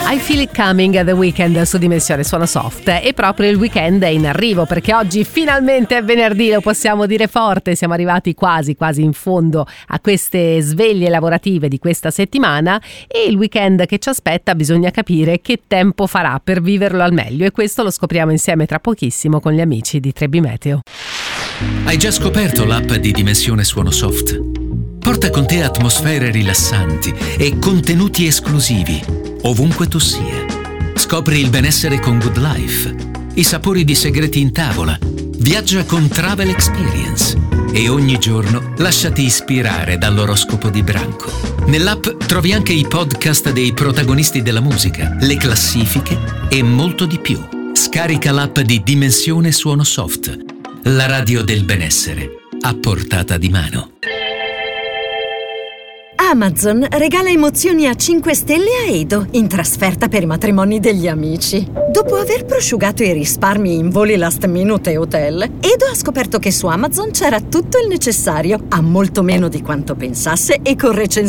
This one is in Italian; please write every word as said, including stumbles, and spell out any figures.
I Feel It Coming, The Weeknd su Dimensione Suono Soft. E proprio il weekend è in arrivo, perché oggi finalmente è venerdì, lo possiamo dire forte. Siamo arrivati quasi quasi in fondo a queste sveglie lavorative di questa settimana, e il weekend che ci aspetta bisogna capire che tempo farà per viverlo al meglio, e questo lo scopriamo insieme tra pochissimo con gli amici di Trebi Meteo. Hai già scoperto l'app di Dimensione Suono Soft? Porta con te atmosfere rilassanti e contenuti esclusivi ovunque tu sia. Scopri il benessere con Good Life, i sapori di segreti in tavola, viaggia con Travel Experience e ogni giorno lasciati ispirare dall'oroscopo di Branco. Nell'app trovi anche i podcast dei protagonisti della musica, le classifiche e molto di più. Scarica l'app di Dimensione Suono Soft, la radio del benessere a portata di mano. Amazon regala emozioni a cinque stelle a Edo in trasferta per i matrimoni degli amici. Dopo aver prosciugato i risparmi in voli last minute e hotel, Edo ha scoperto che su Amazon c'era tutto il necessario a molto meno di quanto pensasse e con recensioni